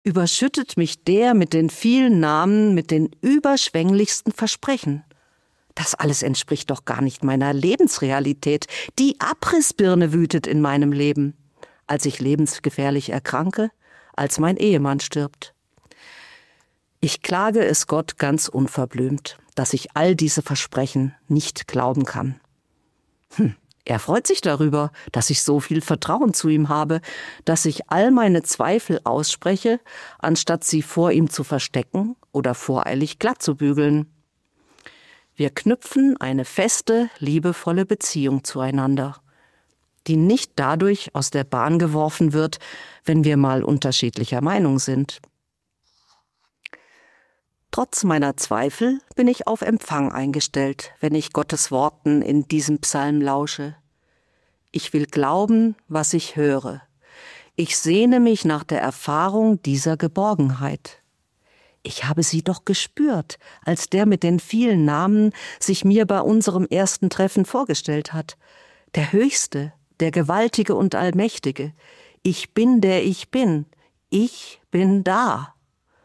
überschüttet mich der mit den vielen Namen, mit den überschwänglichsten Versprechen. Das alles entspricht doch gar nicht meiner Lebensrealität. Die Abrissbirne wütet in meinem Leben, als ich lebensgefährlich erkranke, als mein Ehemann stirbt. Ich klage es Gott ganz unverblümt, dass ich all diese Versprechen nicht glauben kann. Er freut sich darüber, dass ich so viel Vertrauen zu ihm habe, dass ich all meine Zweifel ausspreche, anstatt sie vor ihm zu verstecken oder voreilig glatt zu bügeln. Wir knüpfen eine feste, liebevolle Beziehung zueinander, die nicht dadurch aus der Bahn geworfen wird, wenn wir mal unterschiedlicher Meinung sind. Trotz meiner Zweifel bin ich auf Empfang eingestellt, wenn ich Gottes Worten in diesem Psalm lausche. Ich will glauben, was ich höre. Ich sehne mich nach der Erfahrung dieser Geborgenheit. Ich habe sie doch gespürt, als der mit den vielen Namen sich mir bei unserem ersten Treffen vorgestellt hat. Der Höchste, der Gewaltige und Allmächtige. Ich bin, der ich bin. Ich bin da.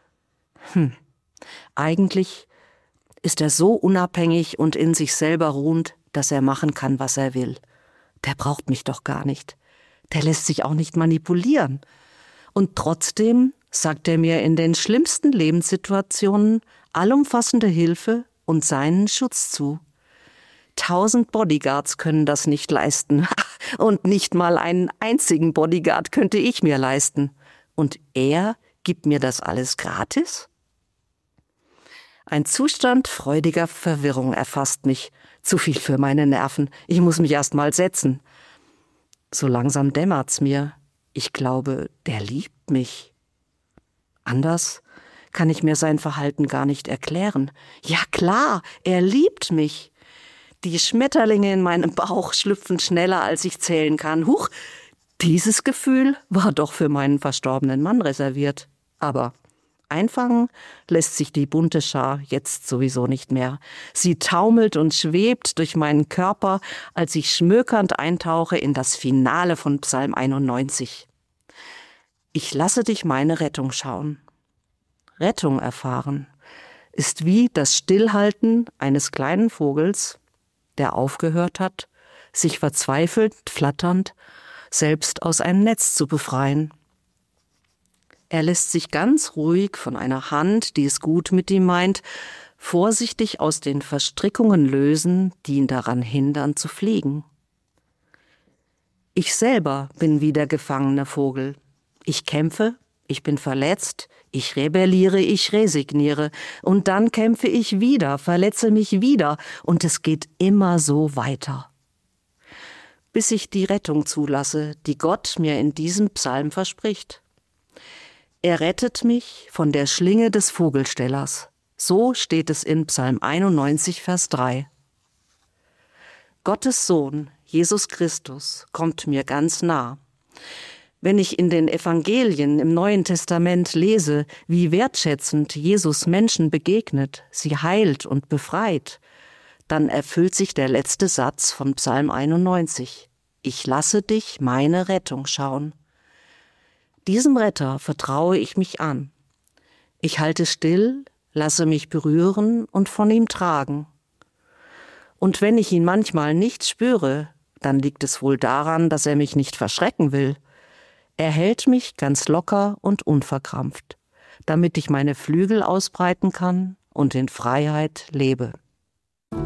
Eigentlich ist er so unabhängig und in sich selber ruhend, dass er machen kann, was er will. Der braucht mich doch gar nicht. Der lässt sich auch nicht manipulieren. Und trotzdem sagt er mir in den schlimmsten Lebenssituationen allumfassende Hilfe und seinen Schutz zu. 1000 Bodyguards können das nicht leisten. Und nicht mal einen einzigen Bodyguard könnte ich mir leisten. Und er gibt mir das alles gratis? Ein Zustand freudiger Verwirrung erfasst mich. Zu viel für meine Nerven. Ich muss mich erst mal setzen. So langsam dämmert's mir. Ich glaube, der liebt mich. Anders kann ich mir sein Verhalten gar nicht erklären. Ja klar, er liebt mich. Die Schmetterlinge in meinem Bauch schlüpfen schneller, als ich zählen kann. Huch, dieses Gefühl war doch für meinen verstorbenen Mann reserviert. Aber einfangen lässt sich die bunte Schar jetzt sowieso nicht mehr. Sie taumelt und schwebt durch meinen Körper, als ich schmökernd eintauche in das Finale von Psalm 91. Ich lasse dich meine Rettung schauen. Rettung erfahren ist wie das Stillhalten eines kleinen Vogels, der aufgehört hat, sich verzweifelt, flatternd, selbst aus einem Netz zu befreien. Er lässt sich ganz ruhig von einer Hand, die es gut mit ihm meint, vorsichtig aus den Verstrickungen lösen, die ihn daran hindern zu fliegen. Ich selber bin wie der gefangene Vogel. Ich kämpfe, ich bin verletzt, ich rebelliere, ich resigniere und dann kämpfe ich wieder, verletze mich wieder und es geht immer so weiter. Bis ich die Rettung zulasse, die Gott mir in diesem Psalm verspricht. Er rettet mich von der Schlinge des Vogelstellers. So steht es in Psalm 91, Vers 3. Gottes Sohn, Jesus Christus, kommt mir ganz nah. Wenn ich in den Evangelien im Neuen Testament lese, wie wertschätzend Jesus Menschen begegnet, sie heilt und befreit, dann erfüllt sich der letzte Satz von Psalm 91. Ich lasse dich meine Rettung schauen. Diesem Retter vertraue ich mich an. Ich halte still, lasse mich berühren und von ihm tragen. Und wenn ich ihn manchmal nicht spüre, dann liegt es wohl daran, dass er mich nicht verschrecken will. Er hält mich ganz locker und unverkrampft, damit ich meine Flügel ausbreiten kann und in Freiheit lebe.